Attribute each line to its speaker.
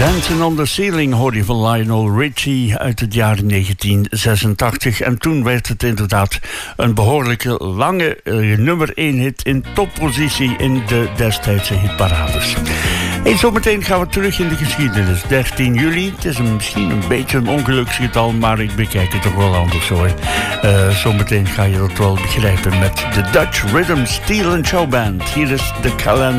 Speaker 1: Dancing on the Ceiling hoorde je van Lionel Richie uit het jaar 1986. En toen werd het inderdaad een behoorlijke lange nummer 1 hit in toppositie in de destijdse hitparades. En zometeen gaan we terug in de geschiedenis. 13 juli, het is misschien een beetje een ongeluksgetal, maar ik bekijk het toch wel anders hoor. Zometeen ga je dat wel begrijpen met de Dutch Rhythm Steel and Show Band. Hier is de kalender.